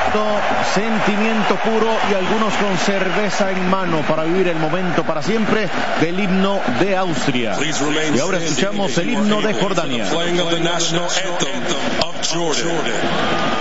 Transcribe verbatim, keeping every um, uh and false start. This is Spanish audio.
afecto, sentimiento puro y algunos con cerveza en mano para vivir el momento para siempre del himno de Austria. Y ahora escuchamos el himno de Jordania. Playing of the national anthem of Jordan.